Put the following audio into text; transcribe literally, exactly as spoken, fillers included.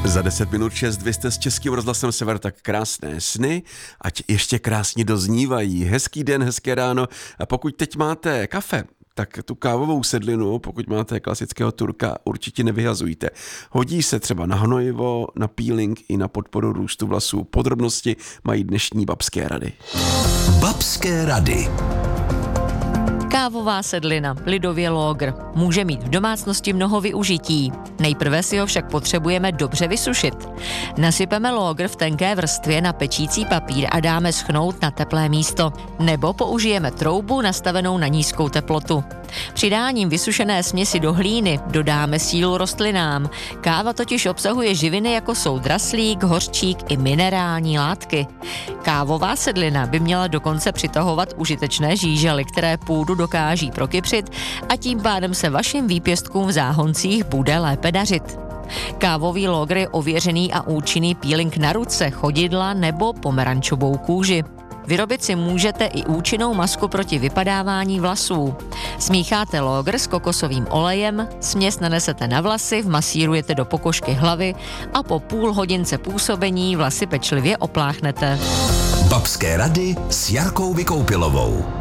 Za deset minut šest, vy jste s Českým rozhlasem Sever, tak krásné sny, ať ještě krásně doznívají. Hezký den, hezké ráno. A pokud teď máte kafe, tak tu kávovou sedlinu, pokud máte klasického Turka, určitě nevyhazujte. Hodí se třeba na hnojivo, na peeling i na podporu růstu vlasů. Podrobnosti mají dnešní babské rady. Babské rady. Kávová sedlina, lidově lógr, může mít v domácnosti mnoho využití. Nejprve si ho však potřebujeme dobře vysušit. Nasypeme lógr v tenké vrstvě na pečící papír a dáme schnout na teplé místo. Nebo použijeme troubu nastavenou na nízkou teplotu. Přidáním vysušené směsi do hlíny dodáme sílu rostlinám. Káva totiž obsahuje živiny, jako jsou draslík, hořčík i minerální látky. Kávová sedlina by měla dokonce přitahovat užitečné žížely, které půdu dokáží prokypřit, a tím pádem se vašim výpěstkům v záhoncích bude lépe dařit. Kávový lógr je ověřený a účinný peeling na ruce, chodidla nebo pomerančovou kůži. Vyrobit si můžete i účinnou masku proti vypadávání vlasů. Smícháte lógr s kokosovým olejem, směs nanesete na vlasy, vmasírujete do pokožky hlavy a po půl hodince působení vlasy pečlivě opláchnete. Babské rady s Jarkou Vykoupilovou.